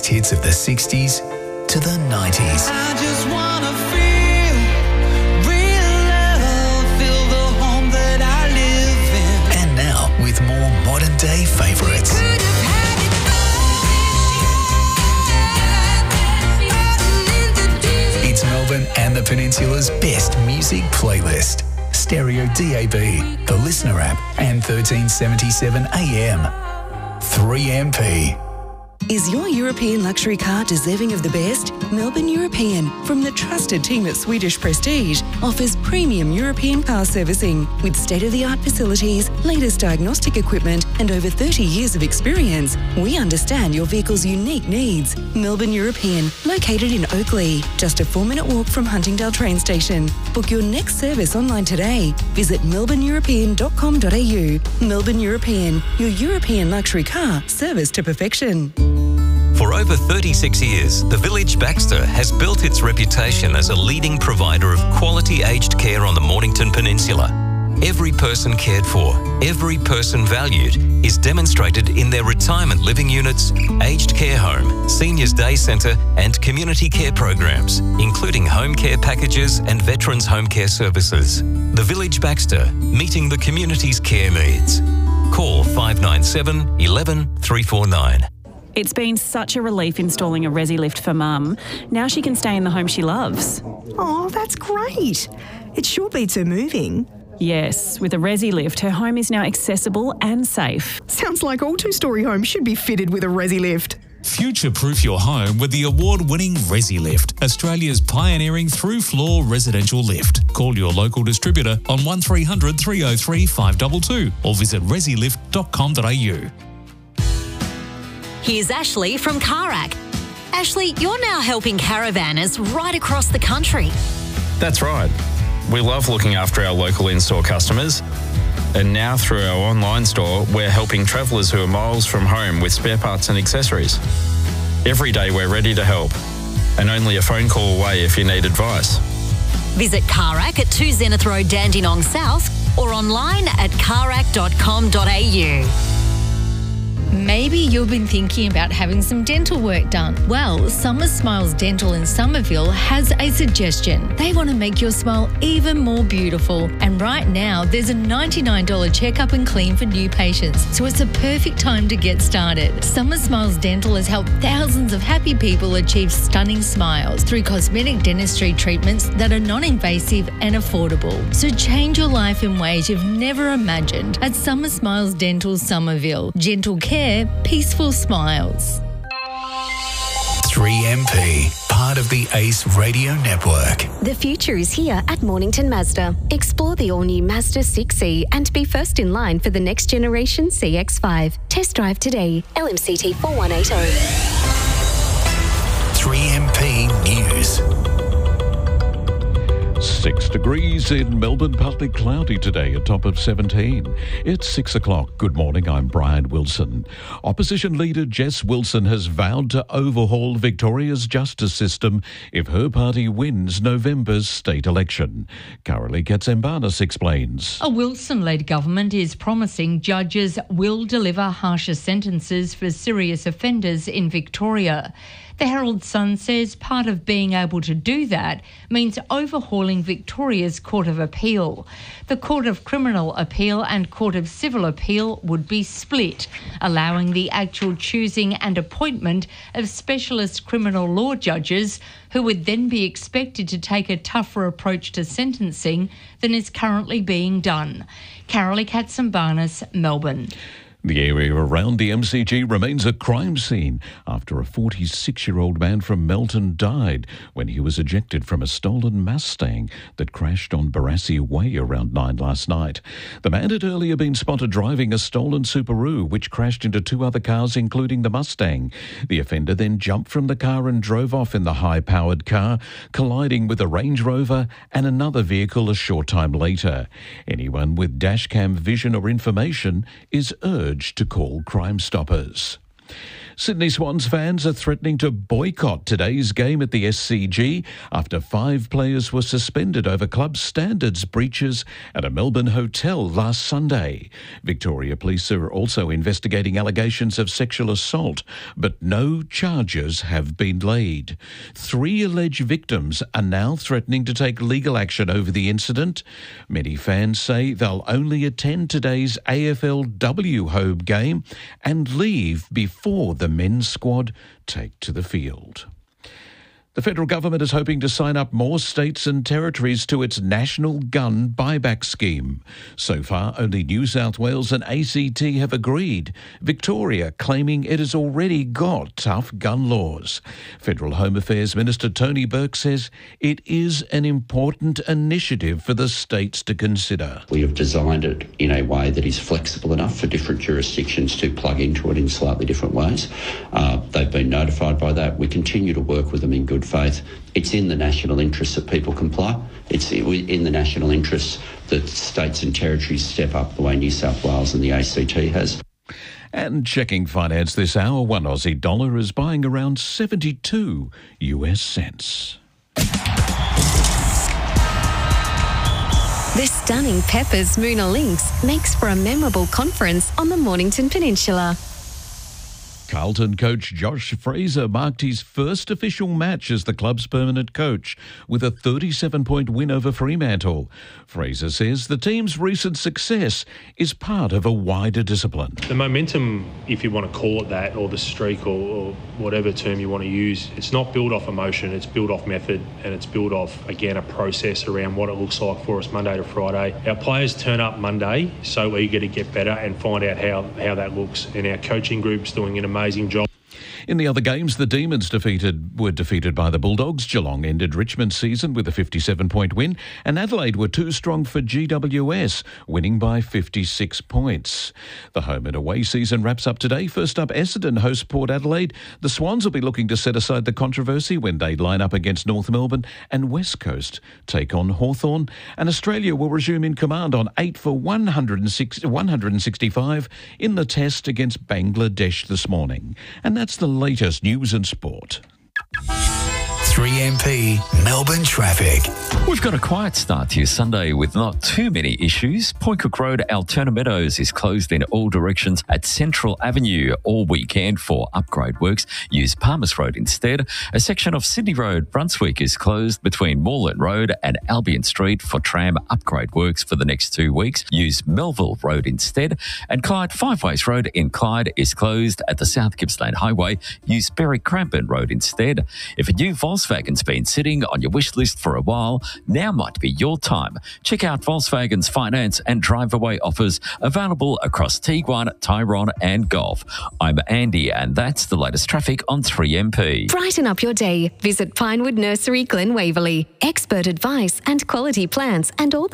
biggest hits of the 60s to the 90s. I just wanna feel real love, feel the home that I live in. And now with more modern day favourites. It's Melbourne and the Peninsula's best music playlist. Stereo DAB, the Listener app, and 1377 AM. 3MP. Is your European luxury car deserving of the best? Melbourne European, from the trusted team at Swedish Prestige, offers premium European car servicing with state-of-the-art facilities, latest diagnostic equipment, and over 30 years of experience. We understand your vehicle's unique needs. Melbourne European, located in Oakley, just a 4-minute walk from Huntingdale train station. Book your next service online today. Visit melbourneeuropean.com.au. Melbourne European, your European luxury car service to perfection. For over 36 years, the Village Baxter has built its reputation as a leading provider of quality aged care on the Mornington Peninsula. Every person cared for, every person valued is demonstrated in their retirement living units, aged care home, seniors day centre and community care programs, including home care packages and veterans home care services. The Village Baxter, meeting the community's care needs. Call 597 11 349. It's been such a relief installing a Resi lift for Mum. Now she can stay in the home she loves. Oh, that's great. It sure beats her moving. Yes, with a Resi lift, her home is now accessible and safe. Sounds like all two-storey homes should be fitted with a Resi lift. Future-proof your home with the award-winning Resi Lift, Australia's pioneering through-floor residential lift. Call your local distributor on 1300 303 522 or visit resilift.com.au. Here's Ashley from Carac. Ashley, you're now helping caravanners right across the country. That's right. We love looking after our local in-store customers. And now through our online store, we're helping travellers who are miles from home with spare parts and accessories. Every day we're ready to help. And only a phone call away if you need advice. Visit Carac at 2 Zenith Road, Dandenong South or online at carac.com.au. Maybe you've been thinking about having some dental work done. Well, Summer Smiles Dental in Somerville has a suggestion. They want to make your smile even more beautiful. And right now, there's a $99 checkup and clean for new patients. So it's a perfect time to get started. Summer Smiles Dental has helped thousands of happy people achieve stunning smiles through cosmetic dentistry treatments that are non-invasive and affordable. So change your life in ways you've never imagined at Summer Smiles Dental Somerville. Gentle care, peaceful smiles. 3MP, part of the ACE Radio Network. The future is here at Mornington Mazda. Explore the all-new Mazda 6e and be first in line for the next generation CX-5. Test drive today. LMCT 4180. 3MP News. 6 degrees in Melbourne, partly cloudy today, a top of 17. It's 6 o'clock. Good morning, I'm Brian Wilson. Opposition leader Jess Wilson has vowed to overhaul Victoria's justice system if her party wins November's state election. Carolee Katsambanis explains. A Wilson-led government is promising judges will deliver harsher sentences for serious offenders in Victoria. The Herald Sun says part of being able to do that means overhauling Victoria's Court of Appeal. The Court of Criminal Appeal and Court of Civil Appeal would be split, allowing the actual choosing and appointment of specialist criminal law judges who would then be expected to take a tougher approach to sentencing than is currently being done. Carolee Katsambanis, Melbourne. The area around the MCG remains a crime scene after a 46-year-old man from Melton died when he was ejected from a stolen Mustang that crashed on Barassi Way around 9 last night. The man had earlier been spotted driving a stolen Subaru, which crashed into 2 other cars, including the Mustang. The offender then jumped from the car and drove off in the high-powered car, colliding with a Range Rover and another vehicle a short time later. Anyone with dashcam vision or information is urged to call Crime Stoppers. Sydney Swans fans are threatening to boycott today's game at the SCG after 5 players were suspended over club standards breaches at a Melbourne hotel last Sunday. Victoria Police are also investigating allegations of sexual assault, but no charges have been laid. 3 alleged victims are now threatening to take legal action over the incident. Many fans say they'll only attend today's AFLW home game and leave before the men's squad take to the field. The federal government is hoping to sign up more states and territories to its national gun buyback scheme. So far, only New South Wales and ACT have agreed, Victoria claiming it has already got tough gun laws. Federal Home Affairs Minister Tony Burke says it is an important initiative for the states to consider. We have designed it in a way that is flexible enough for different jurisdictions to plug into it in slightly different ways. They've been notified by that. We continue to work with them in good faith. It's in the national interest that people comply. It's in the national interest that states and territories step up the way New South Wales and the ACT has. And checking finance this hour, one Aussie dollar is buying around 72 US cents. The stunning Peppers Moona Lynx makes for a memorable conference on the Mornington Peninsula. Carlton coach Josh Fraser marked his first official match as the club's permanent coach with a 37-point win over Fremantle. Fraser says the team's recent success is part of a wider discipline. The momentum, if you want to call it that, or the streak, or whatever term you want to use, it's not built off emotion, it's built off method, and it's built off, again, a process around what it looks like for us Monday to Friday. Our players turn up Monday so eager to get better and find out how that looks, and our coaching group's doing an amazing job. In the other games, the Demons were defeated by the Bulldogs. Geelong ended Richmond's season with a 57-point win, and Adelaide were too strong for GWS, winning by 56 points. The home and away season wraps up today. First up, Essendon host Port Adelaide. The Swans will be looking to set aside the controversy when they line up against North Melbourne, and West Coast take on Hawthorn. And Australia will resume in command on 8 for 165 in the test against Bangladesh this morning. And that's the latest news and sport. 3MP Melbourne traffic. We've got a quiet start to your Sunday with not too many issues. Point Cook Road, Altona Meadows is closed in all directions at Central Avenue all weekend for upgrade works. Use Palmers Road instead. A section of Sydney Road, Brunswick is closed between Moreland Road and Albion Street for tram upgrade works for the next 2 weeks. Use Melville Road instead. And Clyde Five Ways Road in Clyde is closed at the South Gippsland Highway. Use Berry Crampton Road instead. If a new Volkswagen's been sitting on your wish list for a while, now might be your time. Check out Volkswagen's finance and drive-away offers available across Tiguan, Tyrone and Golf. I'm Andy, and that's the latest traffic on 3MP. Brighten up your day. Visit Pinewood Nursery, Glen Waverley. Expert advice and quality plants and all the